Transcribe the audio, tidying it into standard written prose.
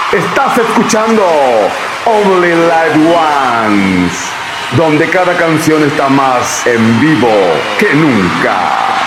Estás escuchando Only Live Once, donde cada canción está más en vivo que nunca.